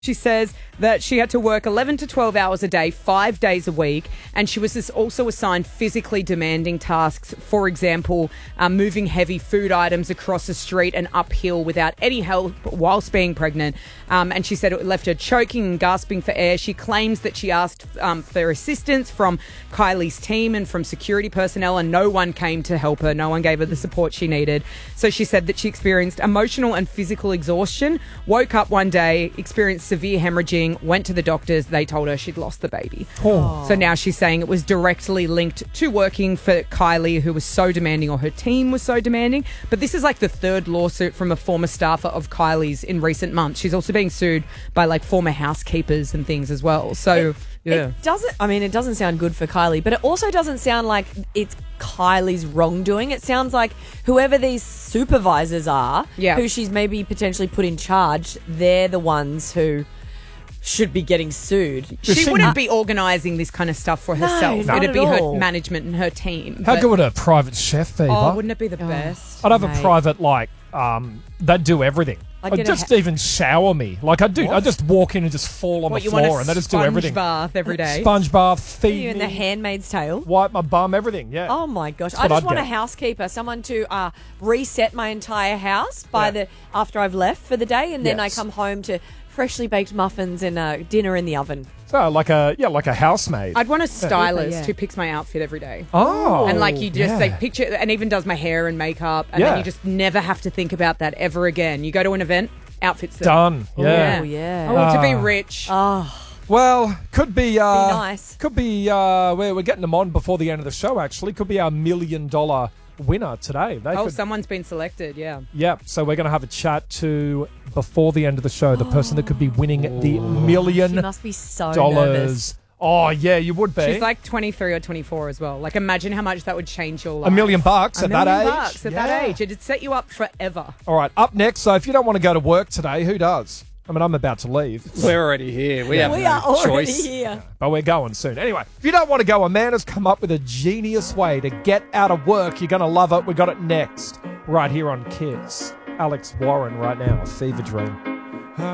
She says that she had to work 11 to 12 hours a day, 5 days a week, and she was also assigned physically demanding tasks. For example, moving heavy food items across the street and uphill without any help whilst being pregnant. And she said it left her choking and gasping for air. She claims that she asked for assistance from Kylie's team and from security personnel, and no one came to help her. No one gave her the support she needed. So she said that she experienced emotional and physical exhaustion, woke up one day, experienced severe hemorrhaging, went to the doctors. They told her she'd lost the baby. Oh. So now she's saying it was directly linked to working for Kylie, who was so demanding, or her team was so demanding. But this is like the third lawsuit from a former staffer of Kylie's in recent months. She's also being sued by like former housekeepers and things as well. So it doesn't sound good for Kylie, but it also doesn't sound like it's Kylie's wrongdoing. It sounds like whoever these supervisors are, who she's maybe potentially put in charge, they're the ones who should be getting sued. She wouldn't be organising this kind of stuff for herself. No, It'd be all. her management and her team. How good would a private chef be? Oh, wouldn't it be the best? I'd have a private, they'd do everything. I'd just even shower me. Like I'd just walk in and just fall on the floor and they just do everything. Sponge bath every day. Sponge bath, feed you in me, The Handmaid's Tale. wipe my bum, everything. Yeah. Oh my gosh! That's I what just I'd want a get. housekeeper, someone to reset my entire house after I've left for the day, and then I come home to freshly baked muffins and dinner in the oven. So like a housemaid. I'd want a stylist who picks my outfit every day. Oh. And like you just like picture, and even does my hair and makeup, and then you just never have to think about that ever again. You go to an event, outfits there. Done. Yeah. Oh yeah. Oh, to be rich. Well, could be nice. Could be we're getting them on before the end of the show. Actually, could be our $1 million winner today. Someone's been selected. Yeah. Yeah. So we're going to have a chat to before the end of the show the person that could be winning the $1 million. She must be so nervous. Oh yeah, you would be. She's like 23 or 24 as well. Like imagine how much that would change your life. $1 million at that age. That age. It'd set you up forever. All right. Up next. So if you don't want to go to work today, who does? I mean, I'm about to leave. We're already here. We have We no are already choice. here. But we're going soon. Anyway, if you don't want to go, a man has come up with a genius way to get out of work. You're going to love it. We got it next, right here on Kids. Alex Warren right now, Fever Dream.